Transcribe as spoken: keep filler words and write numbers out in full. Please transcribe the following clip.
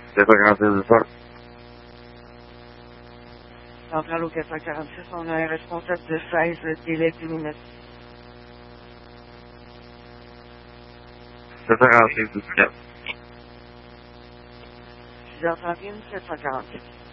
sept cent quarante-six, c'est ça. Centrale au quatre cent quarante-six, on a un responsable de seize délai climatique. sept cent quarante-six, c'est ça. six heures trente et un, sept cent quarante-six.